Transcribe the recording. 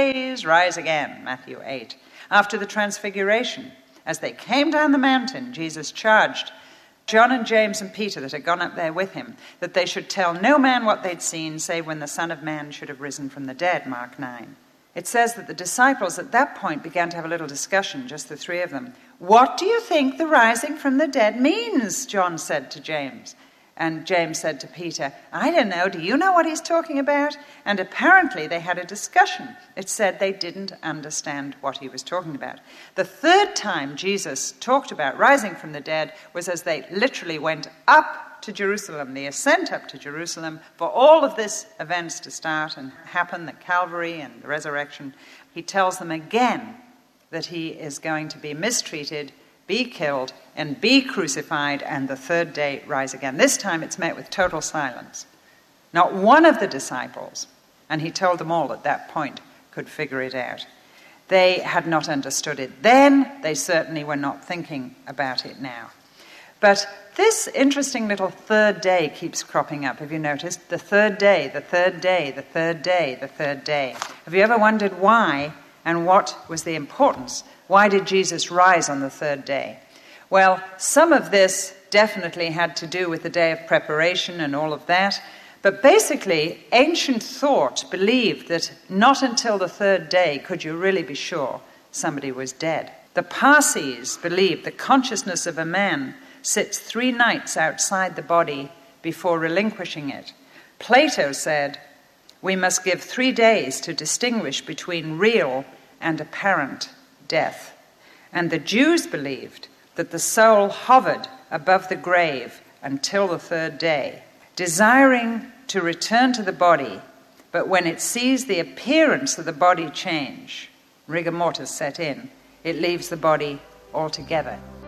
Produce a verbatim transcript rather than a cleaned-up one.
days, rise again, Matthew eight. After the transfiguration, as they came down the mountain, Jesus charged John and James and Peter that had gone up there with him, that they should tell no man what they'd seen, save when the Son of Man should have risen from the dead, Mark nine. It says that the disciples at that point began to have a little discussion, just the three of them. What do you think the rising from the dead means? John said to James. And James said to Peter, I don't know, do you know what he's talking about? And apparently they had a discussion. It said they didn't understand what he was talking about. The third time Jesus talked about rising from the dead was as they literally went up to Jerusalem, the ascent up to Jerusalem, for all of these events to start and happen, the Calvary and the resurrection. He tells them again that he is going to be mistreated, be killed, and be crucified, and the third day rise again. This time it's met with total silence. Not one of the disciples, and he told them all at that point, could figure it out. They had not understood it then. They certainly were not thinking about it now. But this interesting little third day keeps cropping up. Have you noticed? The third day, the third day, the third day, the third day. Have you ever wondered why and what was the importance? Why did Jesus rise on the third day? Well, some of this definitely had to do with the day of preparation and all of that. But basically, ancient thought believed that not until the third day could you really be sure somebody was dead. The Parsees believed the consciousness of a man sits three nights outside the body before relinquishing it. Plato said, we must give three days to distinguish between real and apparent death. And the Jews believed that the soul hovered above the grave until the third day, desiring to return to the body, but when it sees the appearance of the body change, rigor mortis set in, it leaves the body altogether.